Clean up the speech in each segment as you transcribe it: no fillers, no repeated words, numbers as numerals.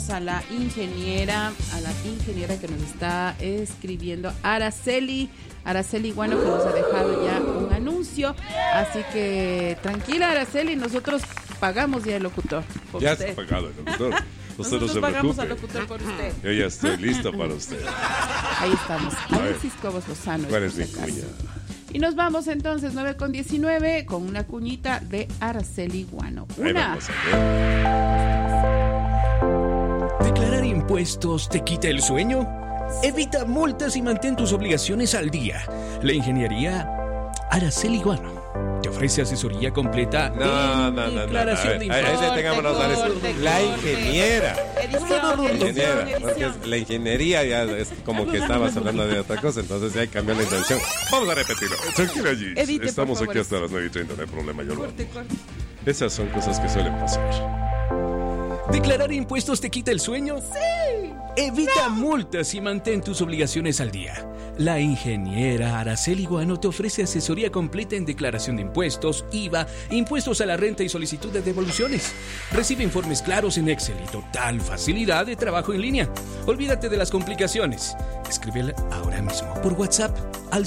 a la ingeniera que nos está escribiendo, Araceli Guano, que nos ha dejado ya un anuncio. Así que tranquila, Araceli, nosotros pagamos ya el locutor por ya usted. está pagado el locutor. Nosotros pagamos al locutor por usted. Yo ya estoy listo para usted. Ahí estamos. Alexis Cobos Lozano. ¿Cuál es mi cuña? Y nos vamos entonces 9:19 con una cuñita de Araceli Guano. Una. ¿Declarar impuestos te quita el sueño? Evita multas y mantén tus obligaciones al día. La ingeniería Araceli Guano te ofrece asesoría completa en declaración de impuestos. La ingeniera. Porque la ingeniería ya es como que estabas hablando de otra cosa, entonces ya cambió la intención. Vamos a repetirlo. Tranquila, Gis. Edite, estamos aquí hasta las 9:30, no hay problema. Yo corte. Esas son cosas que suelen pasar. ¿Declarar impuestos te quita el sueño? ¡Sí! Evita multas y mantén tus obligaciones al día. La ingeniera Araceli Guano te ofrece asesoría completa en declaración de impuestos, IVA, impuestos a la renta y solicitud de devoluciones. Recibe informes claros en Excel y total facilidad de trabajo en línea. Olvídate de las complicaciones. Escríbela ahora mismo por WhatsApp al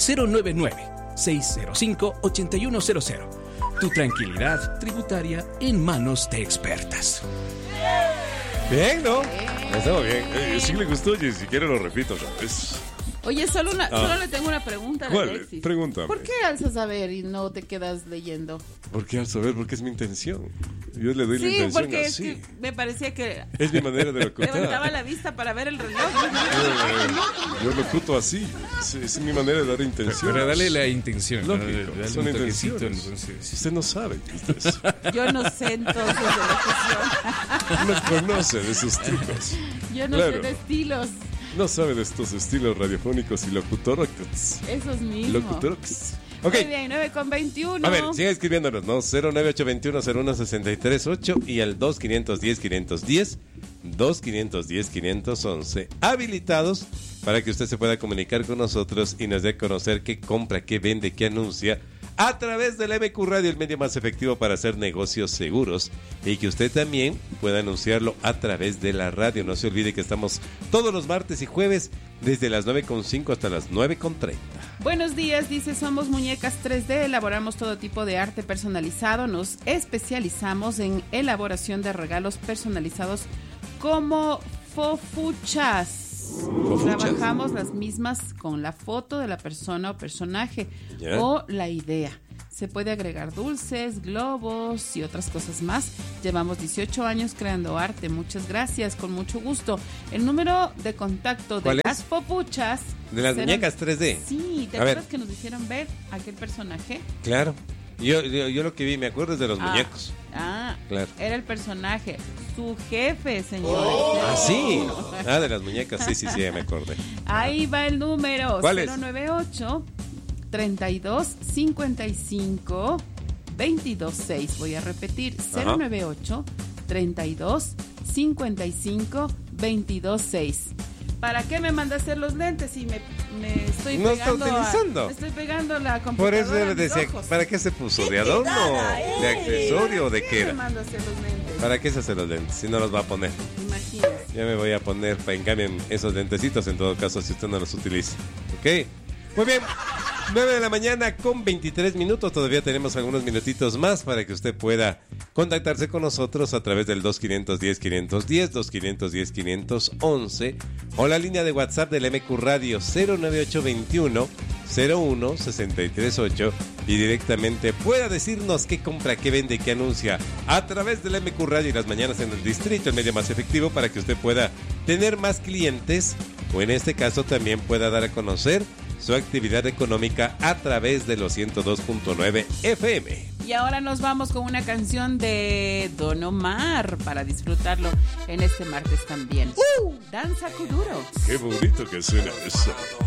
099-605-8100. Tu tranquilidad tributaria en manos de expertas. Bien, ¿no? Estamos bien. Sí le gustó y si quiere lo repito otra vez. Oye, solo le tengo una pregunta a Alexis. Pregúntame. ¿Por qué alzas a ver y no te quedas leyendo? ¿Por qué alzo a ver? Porque es mi intención. Yo le doy la intención porque así. es que me parecía que es mi manera de locutar. levantaba la vista para ver el reloj. Yo locuto así. Es mi manera de dar intención. Pero dale la intención. Lógico, dale son un toquecito, intenciones. entonces. Usted no sabe. Usted Yo no sé entonces de locución. no conoce de esos trucos. Yo no sé de estilos. No sabe de estos estilos radiofónicos y locutorocos. Esos mismos. Locutorocos. Ok. Muy bien, 9:21. A ver, sigue escribiéndonos, ¿no? 09821-01638 y el 2510-510, 2510-511. Habilitados para que usted se pueda comunicar con nosotros y nos dé a conocer qué compra, qué vende, qué anuncia a través del MQ Radio, el medio más efectivo para hacer negocios seguros, y que usted también pueda anunciarlo a través de la radio. No se olvide que estamos todos los martes y jueves desde las 9:05 hasta las 9:30. Buenos días, dice, somos muñecas 3D, elaboramos todo tipo de arte personalizado, nos especializamos en elaboración de regalos personalizados como fofuchas. Trabajamos las mismas con la foto de la persona o personaje o la idea. Se puede agregar dulces, globos y otras cosas más. Llevamos 18 años creando arte. Muchas gracias, con mucho gusto. El número de contacto de las fofuchas. De las muñecas 3D. Sí, ¿te acuerdas que nos hicieron ver aquel personaje? Claro. Yo lo que vi, me acuerdo es de los muñecos. Claro. Era el personaje, su jefe, señores. Sí. De las muñecas, sí, ya me acordé. Ahí va el número. ¿Cuál es? 098-3255-226. Voy a repetir, 098-3255-226. ¿Para qué me manda a hacer los lentes si me estoy no pegando está utilizando? Me estoy pegando la computadora. Por eso le decía, ¿para qué se puso? ¿De adorno? ¿De accesorio o de qué era? Me manda a hacer los lentes? ¿Para qué se hace los lentes si no los va a poner? Imagínese. Ya me voy a poner, en cambio, esos lentecitos en todo caso si usted no los utiliza. ¿Ok? Muy bien. 9 de la mañana con 23 minutos. Todavía tenemos algunos minutitos más para que usted pueda contactarse con nosotros a través del 2510-510, 2510-511 o la línea de WhatsApp del MQ Radio 09821-01-638 y directamente pueda decirnos qué compra, qué vende, qué anuncia a través del MQ Radio y las mañanas en el distrito, el medio más efectivo para que usted pueda tener más clientes o en este caso también pueda dar a conocer su actividad económica a través de los 102.9 FM. Y ahora nos vamos con una canción de Don Omar para disfrutarlo en este martes también. Danza Kuduro. Qué bonito que suena eso.